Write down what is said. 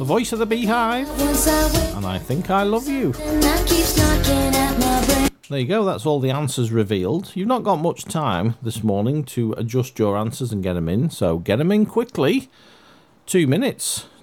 voice of the Beehive, and I think I love you. There you go, that's all the answers revealed. You've not got much time this morning to adjust your answers and get them in, so get them in quickly. 2 minutes